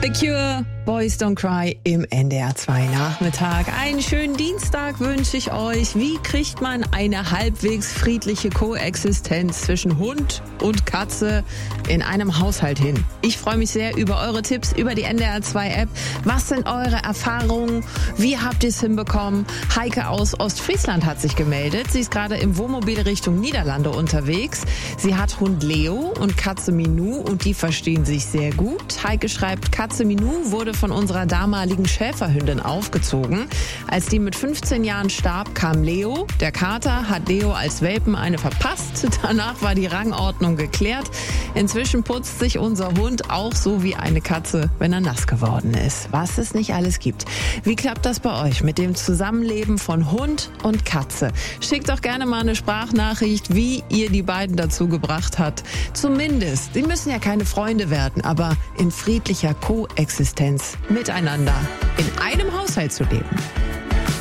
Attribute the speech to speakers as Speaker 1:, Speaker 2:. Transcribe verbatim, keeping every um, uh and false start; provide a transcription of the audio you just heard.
Speaker 1: The Cure, Boys Don't Cry im N D R zwei Nachmittag. Einen schönen Dienstag wünsche ich euch. Wie kriegt man eine halbwegs friedliche Koexistenz zwischen Hund und Katze in einem Haushalt hin? Ich freue mich sehr über eure Tipps über die N D R zwei App. Was sind eure Erfahrungen? Wie habt ihr es hinbekommen? Heike aus Ostfriesland hat sich gemeldet. Sie ist gerade im Wohnmobil Richtung Niederlande unterwegs. Sie hat Hund Leo und Katze Minou und die verstehen sich sehr gut. Heike schreibt, Katze Minou wurde von unserer damaligen Schäferhündin aufgezogen. Als die mit fünfzehn Jahren starb, kam Leo. Der Kater hat Leo als Welpen eine verpasst. Danach war die Rangordnung geklärt. Inzwischen putzt sich unser Hund auch so wie eine Katze, wenn er nass geworden ist. Was es nicht alles gibt. Wie klappt das bei euch mit dem Zusammenleben von Hund und Katze? Schickt doch gerne mal eine Sprachnachricht, wie ihr die beiden dazu gebracht habt. Zumindest, sie müssen ja keine Freunde werden, aber in friedlicher Koexistenz miteinander in einem Haushalt zu leben.